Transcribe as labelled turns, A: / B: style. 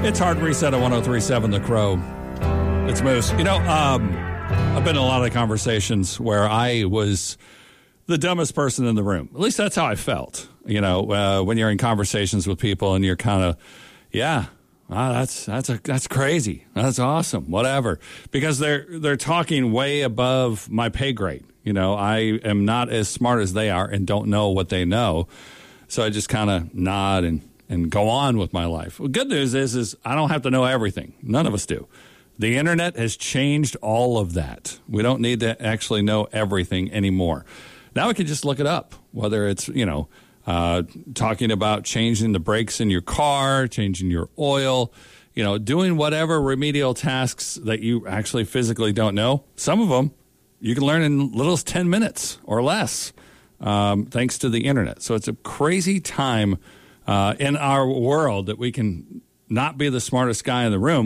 A: It's Hard Reset at 103.7 The Crow. It's Moose. I've been in a lot of conversations where I was the dumbest person in the room. At least that's how I felt. When you're in conversations with people and you're kind of, that's crazy. That's awesome. Whatever. Because they're talking way above my pay grade. I am not as smart as they are and don't know what they know. So I just kind of nod and go on with my life. Well, good news is I don't have to know everything. None of us do. The internet has changed all of that. We don't need to actually know everything anymore. Now we can just look it up, whether it's, talking about changing the brakes in your car, changing your oil, doing whatever remedial tasks that you actually physically don't know. Some of them you can learn in little as 10 minutes or less, thanks to the internet. So it's a crazy time in our world that we can not be the smartest guy in the room.